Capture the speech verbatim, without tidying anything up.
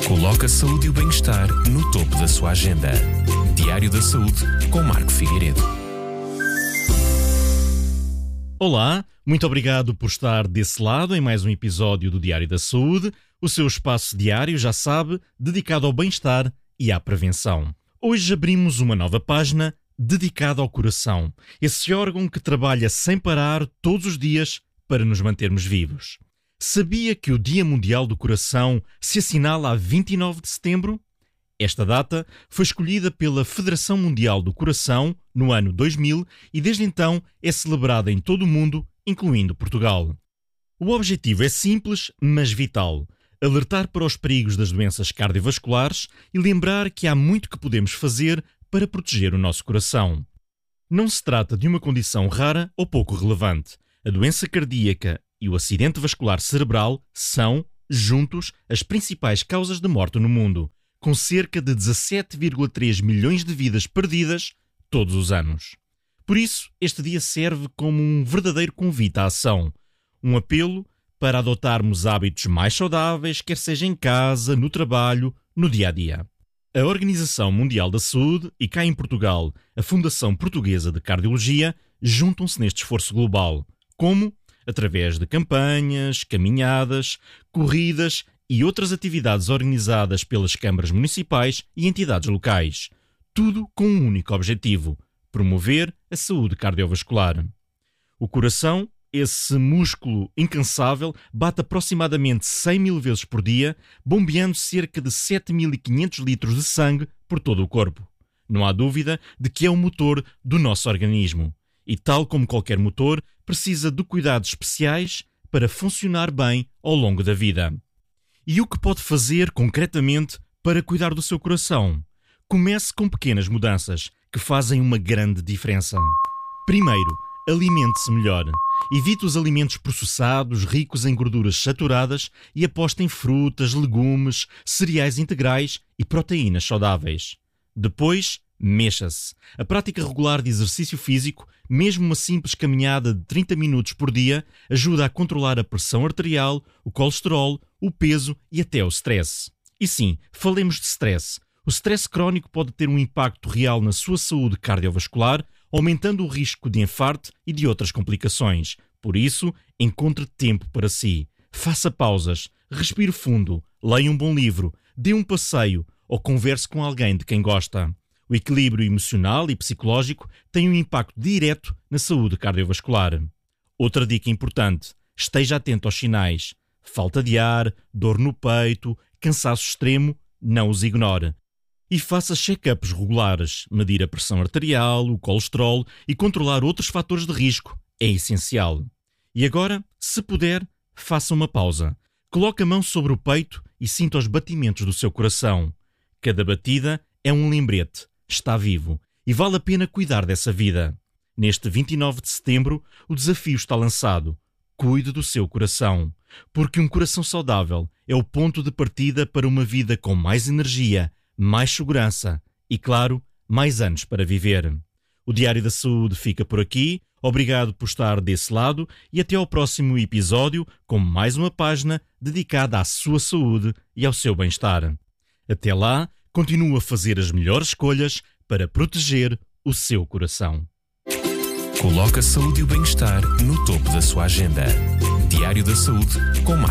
Coloca a saúde e o bem-estar no topo da sua agenda. Diário da Saúde com Marco Figueiredo. Olá, muito obrigado por estar desse lado em mais um episódio do Diário da Saúde, o seu espaço diário, já sabe, dedicado ao bem-estar e à prevenção. Hoje abrimos uma nova página dedicada ao coração, esse órgão que trabalha sem parar todos os dias para nos mantermos vivos. Sabia que o Dia Mundial do Coração se assinala a vinte e nove de setembro? Esta data foi escolhida pela Federação Mundial do Coração no ano dois mil e desde então é celebrada em todo o mundo, incluindo Portugal. O objetivo é simples, mas vital: alertar para os perigos das doenças cardiovasculares e lembrar que há muito que podemos fazer para proteger o nosso coração. Não se trata de uma condição rara ou pouco relevante. A doença cardíaca e o acidente vascular cerebral são, juntos, as principais causas de morte no mundo, com cerca de dezassete vírgula três milhões de vidas perdidas todos os anos. Por isso, este dia serve como um verdadeiro convite à ação, um apelo para adotarmos hábitos mais saudáveis, quer seja em casa, no trabalho, no dia-a-dia. A Organização Mundial da Saúde e cá em Portugal, a Fundação Portuguesa de Cardiologia, juntam-se neste esforço global. Como? Através de campanhas, caminhadas, corridas e outras atividades organizadas pelas câmaras municipais e entidades locais. Tudo com um único objetivo: promover a saúde cardiovascular. O coração, esse músculo incansável, bate aproximadamente cem mil vezes por dia, bombeando cerca de sete mil e quinhentos litros de sangue por todo o corpo. Não há dúvida de que é o motor do nosso organismo. E tal como qualquer motor, precisa de cuidados especiais para funcionar bem ao longo da vida. E o que pode fazer concretamente para cuidar do seu coração? Comece com pequenas mudanças que fazem uma grande diferença. Primeiro, alimente-se melhor. Evite os alimentos processados, ricos em gorduras saturadas e aposte em frutas, legumes, cereais integrais e proteínas saudáveis. Depois, mexa-se. A prática regular de exercício físico, mesmo uma simples caminhada de trinta minutos por dia, ajuda a controlar a pressão arterial, o colesterol, o peso e até o stress. E sim, falemos de stress. O stress crónico pode ter um impacto real na sua saúde cardiovascular, aumentando o risco de infarto e de outras complicações. Por isso, encontre tempo para si. Faça pausas, respire fundo, leia um bom livro, dê um passeio ou converse com alguém de quem gosta. O equilíbrio emocional e psicológico tem um impacto direto na saúde cardiovascular. Outra dica importante: esteja atento aos sinais. Falta de ar, dor no peito, cansaço extremo, não os ignore. E faça check-ups regulares. Medir a pressão arterial, o colesterol e controlar outros fatores de risco é essencial. E agora, se puder, faça uma pausa. Coloque a mão sobre o peito e sinta os batimentos do seu coração. Cada batida é um lembrete. Está vivo e vale a pena cuidar dessa vida. Neste vinte e nove de setembro, o desafio está lançado. Cuide do seu coração, porque um coração saudável é o ponto de partida para uma vida com mais energia, mais segurança e, claro, mais anos para viver. O Diário da Saúde fica por aqui. Obrigado por estar desse lado e até ao próximo episódio com mais uma página dedicada à sua saúde e ao seu bem-estar. Até lá, continue a fazer as melhores escolhas para proteger o seu coração. Coloca a saúde e o bem-estar no topo da sua agenda. Diário da Saúde com Marco